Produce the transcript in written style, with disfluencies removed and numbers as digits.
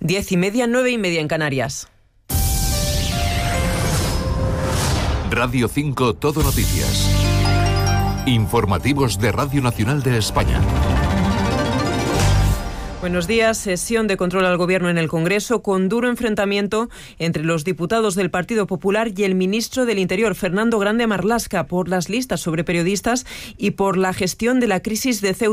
10:30, 9:30 en Canarias. Radio 5 Todo Noticias. Informativos de Radio Nacional de España. Buenos días. Sesión de control al Gobierno en el Congreso con duro enfrentamiento entre los diputados del Partido Popular y el ministro del Interior, Fernando Grande Marlaska, por las listas sobre periodistas y por la gestión de la crisis de Ceuta.